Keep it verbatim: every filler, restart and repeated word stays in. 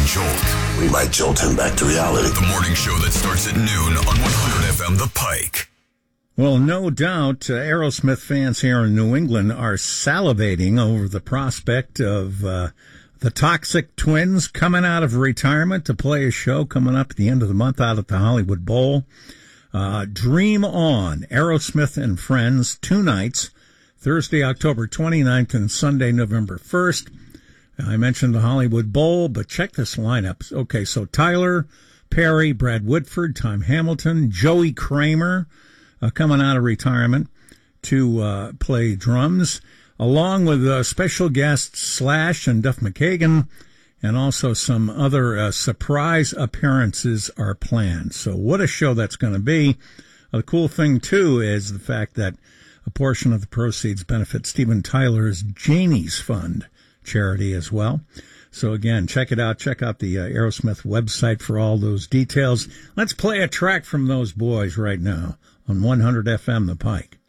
Jolt. We might jolt him back to reality. The morning show that starts at noon on one hundred F M The Pike. Well, no doubt uh, Aerosmith fans here in New England are salivating over the prospect of uh, the Toxic Twins coming out of retirement to play a show coming up at the end of the month out at the Hollywood Bowl. Uh, Dream On, Aerosmith and Friends, two nights, Thursday, October twenty-ninth and Sunday, November first. I mentioned the Hollywood Bowl, but check this lineup. Okay, so Tyler Perry, Brad Whitford, Tom Hamilton, Joey Kramer, uh, coming out of retirement to uh, play drums, along with uh, special guests Slash and Duff McKagan, and also some other uh, surprise appearances are planned. So what a show that's going to be. Uh, the cool thing, too, is the fact that a portion of the proceeds benefit Steven Tyler's Janie's Fund charity as well. So again, check it out. Check out the uh, Aerosmith website for all those details. Let's play a track from those boys right now on one hundred F M The Pike.